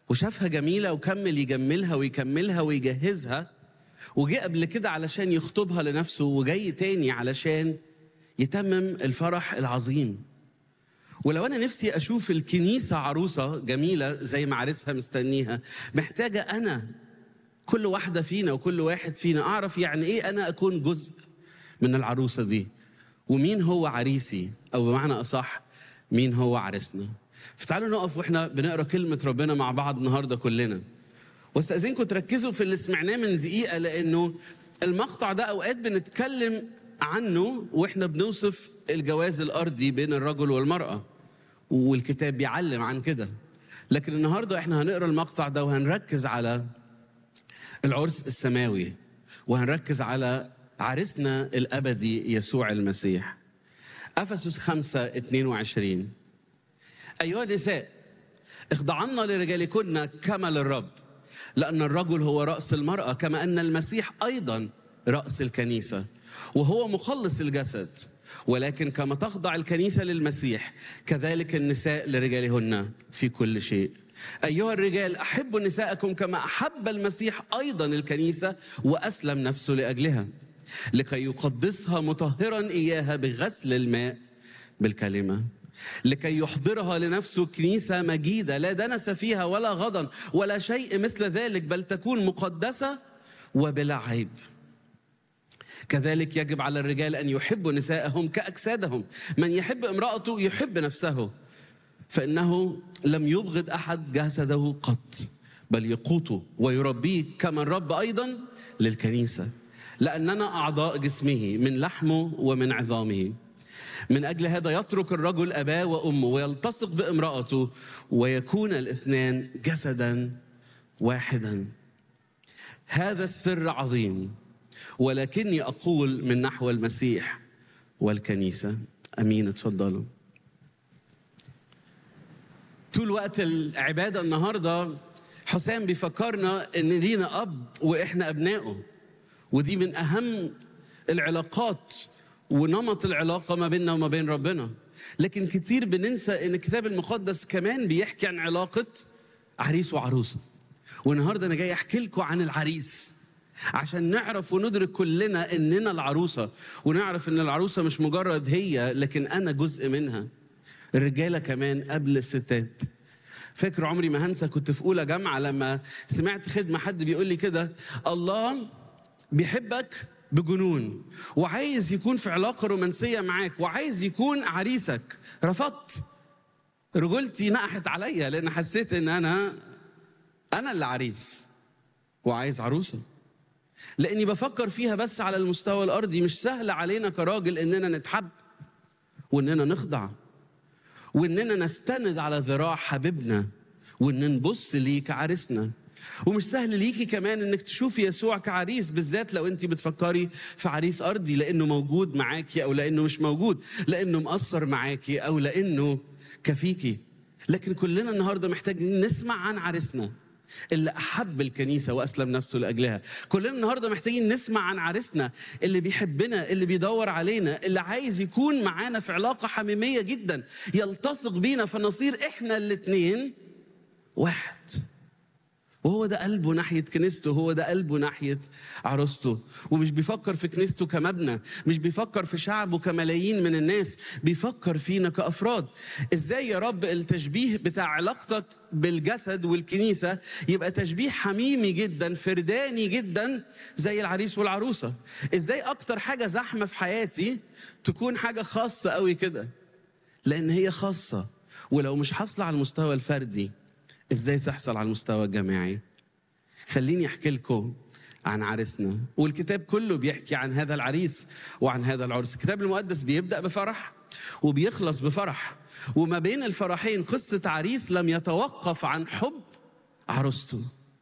وشافها جميلة وكمل يجملها ويكملها ويجهزها، وجاء قبل كده علشان يخطبها لنفسه، وجاي تاني علشان يتمم الفرح العظيم. ولو أنا نفسي أشوف الكنيسة عروسة جميلة زي ما عريسها مستنيها، محتاجة أنا كل واحدة فينا وكل واحد فينا أعرف يعني إيه أنا أكون جزء من العروسة دي، ومين هو عريسي، أو بمعنى أصح مين هو عريسنا. فتعالوا نقف وإحنا بنقرأ كلمة ربنا مع بعض النهاردة كلنا، واستأذنكم تركزوا في اللي سمعناه من دقيقة، لأنه المقطع ده أوقات بنتكلم عنه وإحنا بنوصف الجواز الأرضي بين الرجل والمرأة، والكتاب بيعلم عن كده. لكن النهاردة إحنا هنقرأ المقطع ده وهنركز على العرس السماوي، وهنركز على عريسنا الأبدي يسوع المسيح. أفسس 5:22: أيها النساء اخضعن لرجالكن كما للرب، لأن الرجل هو رأس المرأة، كما أن المسيح أيضا رأس الكنيسة وهو مخلص الجسد. ولكن كما تخضع الكنيسة للمسيح كذلك النساء لرجالهن في كل شيء. أيها الرجال أحبوا نساءكم كما أحب المسيح أيضا الكنيسة وأسلم نفسه لأجلها، لكي يقدسها مطهرا إياها بغسل الماء بالكلمة، لكي يحضرها لنفسه كنيسة مجيدة لا دنس فيها ولا غضن ولا شيء مثل ذلك، بل تكون مقدسة وبلا عيب. كذلك يجب على الرجال أن يحبوا نساءهم كأجسادهم، من يحب امرأته يحب نفسه، فإنه لم يبغض أحد جسده قط، بل يقوته ويربيه كما الرب أيضا للكنيسة، لأننا أعضاء جسمه من لحمه ومن عظامه. من أجل هذا يترك الرجل أباه وأمه ويلتصق بامرأته ويكون الاثنان جسدا واحدا. هذا السر عظيم، ولكني أقول من نحو المسيح والكنيسة. أمين. اتفضلوا. طول وقت العبادة النهاردة حسام بيفكرنا إن لينا أب وإحنا أبنائه، ودي من أهم العلاقات ونمط العلاقة ما بيننا وما بين ربنا. لكن كتير بننسى إن الكتاب المقدس كمان بيحكي عن علاقة عريس وعروسة. والنهاردة أنا جاي أحكي لكم عن العريس عشان نعرف وندرك كلنا إننا العروسة، ونعرف إن العروسة مش مجرد هي، لكن أنا جزء منها. الرجالة كمان قبل الستات. فاكر عمري ما هنسى، كنت في أولى جامعة لما سمعت خدمة حد بيقول لي كده: الله بيحبك بجنون وعايز يكون في علاقة رومانسية معاك وعايز يكون عريسك. رفضت، رجولتي نقحت عليا، لأن حسيت إن أنا اللي عريس وعايز عروسة، لأني بفكر فيها بس على المستوى الأرضي. مش سهل علينا كراجل إننا نتحب وإننا نخضع وإننا نستند على ذراع حبيبنا وإن نبص ليه كعريسنا. ومش سهل ليكي كمان إنك تشوفي يسوع كعريس، بالذات لو أنت بتفكري في عريس أرضي، لأنه موجود معاكي أو لأنه مش موجود، لأنه مقصر معاكي أو لأنه كفيكي. لكن كلنا النهاردة محتاجين نسمع عن عريسنا اللي أحب الكنيسة وأسلم نفسه لأجلها. كلنا النهاردة محتاجين نسمع عن عريسنا اللي بيحبنا، اللي بيدور علينا، اللي عايز يكون معانا في علاقة حميمية جدا، يلتصق بينا فنصير إحنا الاتنين واحد. وهو ده قلبه ناحية كنيسته، هو ده قلبه ناحية عروسته. ومش بيفكر في كنيسته كمبنى، مش بيفكر في شعبه كملايين من الناس، بيفكر فينا كأفراد. إزاي يا رب التشبيه بتاع علاقتك بالجسد والكنيسة يبقى تشبيه حميمي جدا، فرداني جدا، زي العريس والعروسة؟ إزاي أكتر حاجة زحمة في حياتي تكون حاجة خاصة قوي كده؟ لأن هي خاصة، ولو مش حاصلة على المستوى الفردي إزاي تحصل على المستوى الجماعي؟ خليني أحكي لكم عن عريسنا، والكتاب كله بيحكي عن هذا العريس وعن هذا العرس. الكتاب المقدس بيبدأ بفرح وبيخلص بفرح، وما بين الفرحين قصة عريس لم يتوقف عن حب عروسته،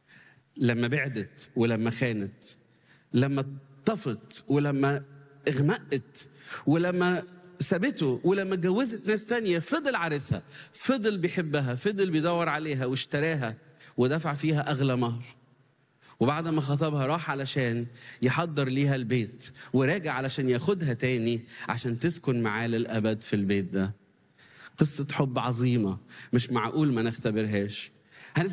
لما بعدت ولما خانت، لما طفت ولما اغمقت، ولما سابته، ولما اتجوزت ناس تانية فضل عريسها، فضل بيحبها، فضل بيدور عليها واشتراها ودفع فيها أغلى مهر. وبعد ما خطبها راح علشان يحضر ليها البيت، وراجع علشان ياخدها تاني عشان تسكن معاه للأبد في البيت ده. قصة حب عظيمة مش معقول ما نختبرهاش.